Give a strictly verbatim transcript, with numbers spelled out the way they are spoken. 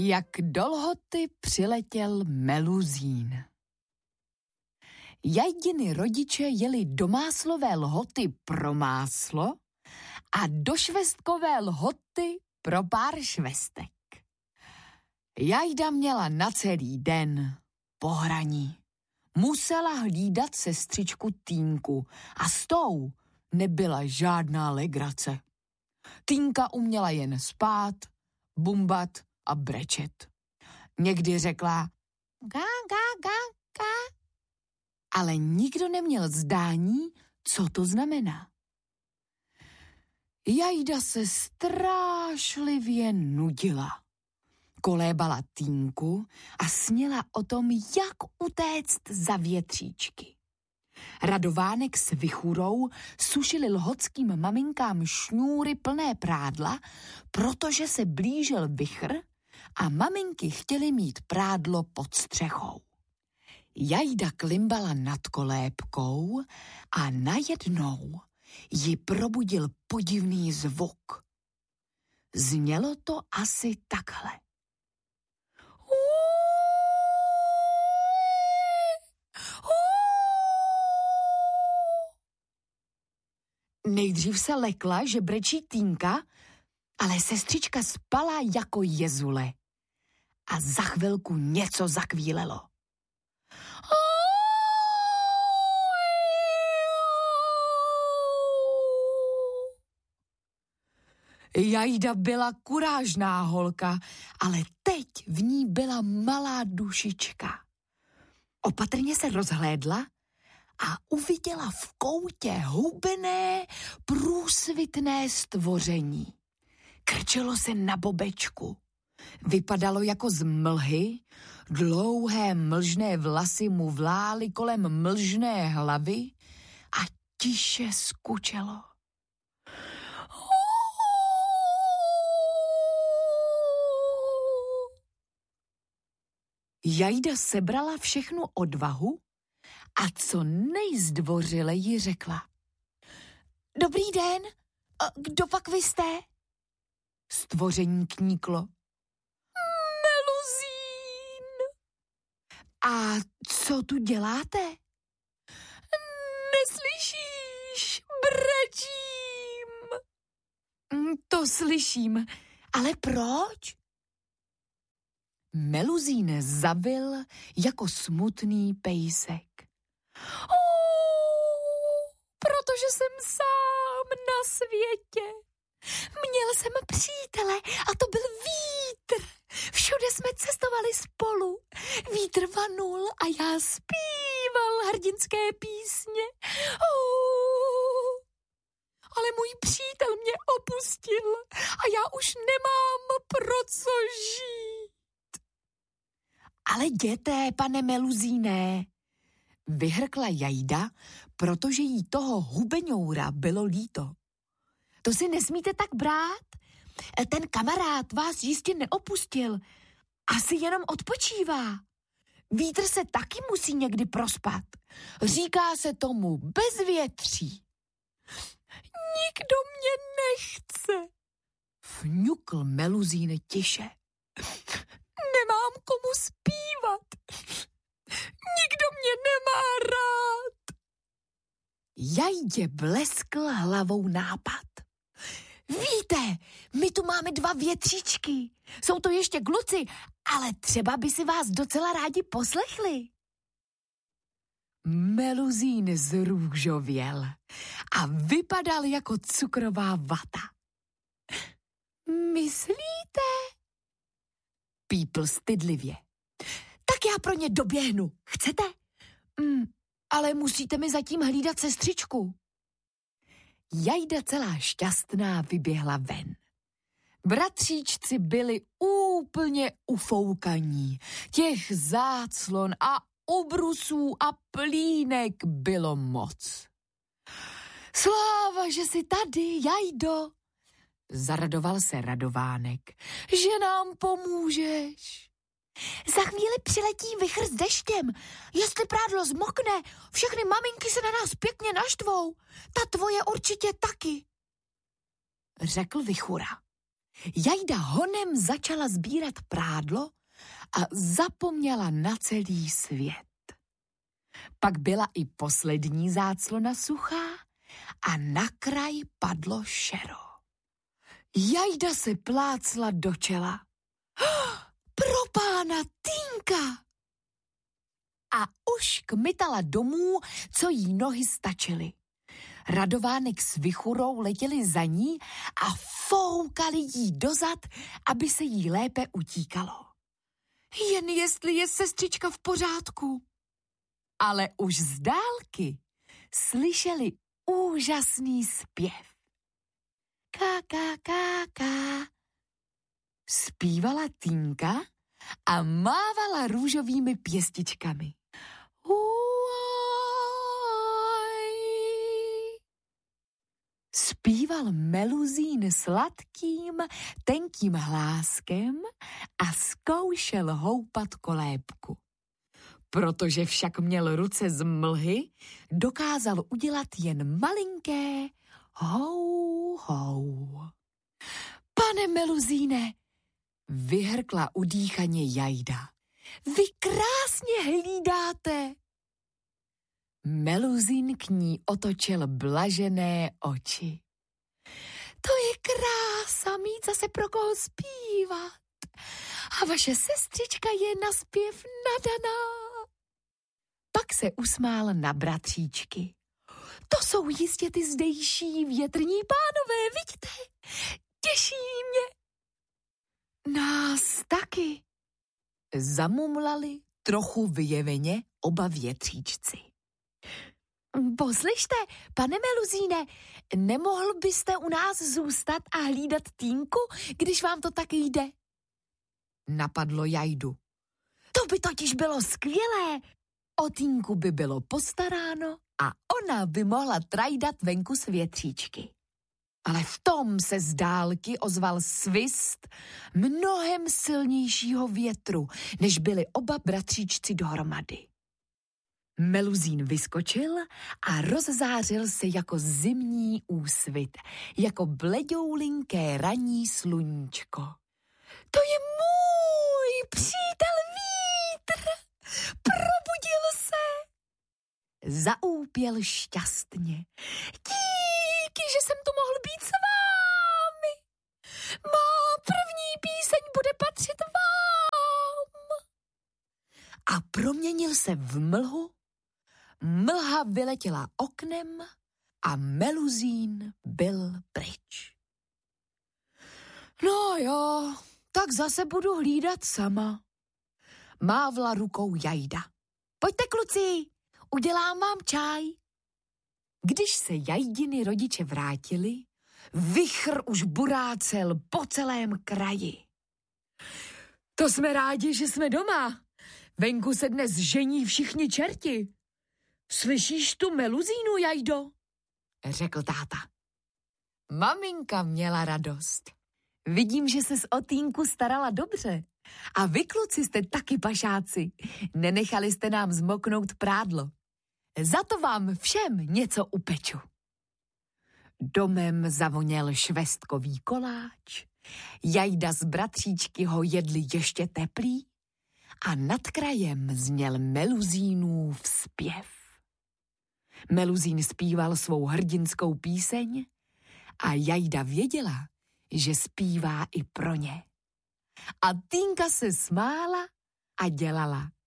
Jak do Lhoty přiletěl Meluzín. Jajdiny rodiče jeli do Máslové Lhoty pro máslo a do Švestkové Lhoty pro pár švestek. Jajda měla na celý den pohraní. Musela hlídat sestřičku Týnku a s tou nebyla žádná legrace. Týnka uměla jen spát, bumbat a brečet. Někdy řekla gá, gá, gá, gá, ale nikdo neměl zdání, co to znamená. Jajda se strášlivě nudila. Kolébala Týnku a sněla o tom, jak utéct za větříčky. Radovánek s Vichurou sušili lhotským maminkám šňůry plné prádla, protože se blížil vichr a maminky chtěly mít prádlo pod střechou. Jajda klimbala nad kolébkou a najednou ji probudil podivný zvuk. Znělo to asi takhle. Nejdřív se lekla, že brečí Týnka, ale sestřička spala jako jezule. A za chvilku něco zakvílelo. Jajda byla kurážná holka, ale teď v ní byla malá dušička. Opatrně se rozhlédla a uviděla v koutě hubené, průsvitné stvoření. Krčilo se na bobečku. Vypadalo jako z mlhy, dlouhé mlžné vlasy mu vlály kolem mlžné hlavy a tiše skučelo. Jajda sebrala všechnu odvahu a co nejzdvořileji řekla. Dobrý den, kdo pak vy jste? Stvoření kníklo. Meluzín. A co tu děláte? Neslyšíš, brečím. To slyším, ale proč? Meluzín zavil jako smutný pejsek. Oh, protože jsem sám na světě. Měl jsem přítele a to byl vítr. Všude jsme cestovali spolu. Vítr vanul a já zpíval hrdinské písně. Oh, ale můj přítel mě opustil a já už nemám pro co žít. Ale jděte, pane Meluzíne, vyhrkla Jajda, protože jí toho hubeňoura bylo líto. To si nesmíte tak brát. Ten kamarád vás jistě neopustil. Asi jenom odpočívá. Vítr se taky musí někdy prospat. Říká se tomu bezvětří. Nikdo mě nechce, fňukl Meluzín tiše. Nemám komu zpívat. Nikdo mě nemá rád. Jajdě bleskl hlavou nápad. Víte, my tu máme dva větříčky. Jsou to ještě kluci, ale třeba by si vás docela rádi poslechli. Meluzín zrůžověl a vypadal jako cukrová vata. Myslíte? Pípl stydlivě. Tak já pro ně doběhnu. Chcete? Mm, ale musíte mi zatím hlídat sestřičku. Jajda celá šťastná vyběhla ven. Bratříčci byli úplně ufoukaní. Těch záclon a ubrusů a plínek bylo moc. Sláva, že jsi tady, Jajdo, zaradoval se Radovánek, že nám pomůžeš. Za chvíli přiletí vichr s deštěm. Jestli prádlo zmokne, všechny maminky se na nás pěkně naštvou. Ta tvoje určitě taky, řekl Vichura. Jajda honem začala sbírat prádlo a zapomněla na celý svět. Pak byla i poslední záclona suchá a na kraj padlo šero. Jajda se plácla do čela. Pro pána Týnka! A už kmitala domů, co jí nohy stačily. Radovánek s Vichurou letěli za ní a foukali jí dozad, aby se jí lépe utíkalo. Jen jestli je sestřička v pořádku. Ale už z dálky slyšeli úžasný zpěv. Ká, ká, ká, ká. Zpívala Týnka a mávala růžovými pěstičkami. Zpíval Meluzín sladkým, tenkým hláskem a zkoušel houpat kolébku. Protože však měl ruce z mlhy, dokázal udělat jen malinké hou, hou. Pane Meluzíne, vyhrkla udýchaně Jajda, vy krásně hlídáte. Meluzín k ní otočil blažené oči. To je krása mít zase pro koho zpívat. A vaše sestřička je na zpěv nadaná. Pak se usmál na bratříčky. To jsou jistě ty zdejší větrní pánové, vidíte? Těší mě. Nás taky. Zamumlali trochu vyjeveně oba větříčci. Poslyšte, pane Meluzíne, nemohl byste u nás zůstat a hlídat Týnku, když vám to tak jde? Napadlo Jajdu. To by totiž bylo skvělé. O Týnku by bylo postaráno a ona by mohla trajdat venku s větříčky. Ale v tom se z dálky ozval svist mnohem silnějšího větru, než byli oba bratříčci dohromady. Meluzín vyskočil a rozzářil se jako zimní úsvit, jako bledoulinké ranní sluníčko. To je můj přítel vítr! Probudil se! Zaúpěl šťastně. Díky, že jsem tu mohl být s vámi. Má první píseň bude patřit vám. A proměnil se v mlhu. Mlha vyletěla oknem a Meluzín byl pryč. No jo, tak zase budu hlídat sama. Mávla rukou Jajda. Pojďte, kluci, udělám vám čaj. Když se Jajdiny rodiče vrátili, vichr už burácel po celém kraji. To jsme rádi, že jsme doma. Venku se dnes žení všichni čerti. Slyšíš tu Meluzínu, Jajdo? Řekl táta. Maminka měla radost. Vidím, že ses o Týnku starala dobře. A vy, kluci, jste taky pašáci. Nenechali jste nám zmoknout prádlo. Za to vám všem něco upeču. Domem zavoněl švestkový koláč. Jajda z bratříčky ho jedli ještě teplý a nad krajem zněl Meluzínův zpěv. Meluzín zpíval svou hrdinskou píseň a Jajda věděla, že zpívá i pro ně. A Týnka se smála a dělala.